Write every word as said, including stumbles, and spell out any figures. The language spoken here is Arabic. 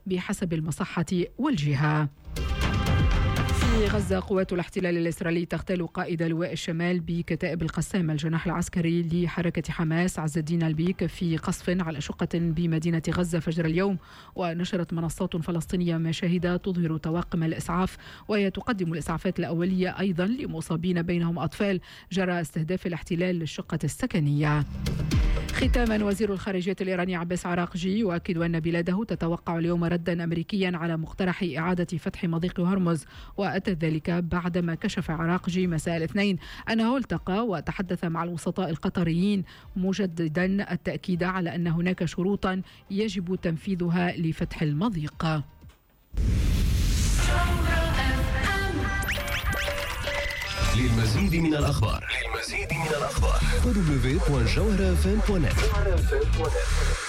بحسب المصحة والجهة. في غزة قوات الاحتلال الإسرائيلي تغتال قائد لواء الشمال بكتائب القسام الجناح العسكري لحركة حماس عز الدين البيك في قصف على شقة بمدينة غزة فجر اليوم. ونشرت منصات فلسطينية مشاهد تظهر طواقم الإسعاف وهي تقدم الإسعافات الأولية أيضا لمصابين بينهم أطفال جرى استهداف الاحتلال للشقة السكنية. ختاما، وزير الخارجية الإيراني عباس عراقجي يؤكد أن بلاده تتوقع اليوم ردا أمريكيا على مقترح إعادة فتح مضيق هرمز. وأتى ذلك بعدما كشف عراقجي مساء الاثنين أنه التقى وتحدث مع الوسطاء القطريين مجددا التأكيد على أن هناك شروطا يجب تنفيذها لفتح المضيق. للمزيد من الأخبار للمزيد من الأخبار دبليو دبليو دبليو دوت جوهرة إف إم دوت نت.